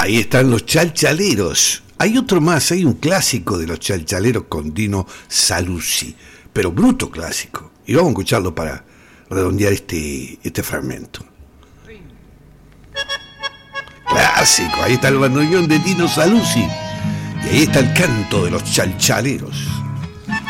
Ahí están los Chalchaleros. Hay otro más, hay un clásico de los Chalchaleros con Dino Saluzzi, pero bruto clásico. Y vamos a escucharlo para redondear este fragmento. Clásico, ahí está el bandoneón de Dino Saluzzi. Y ahí está el canto de los Chalchaleros.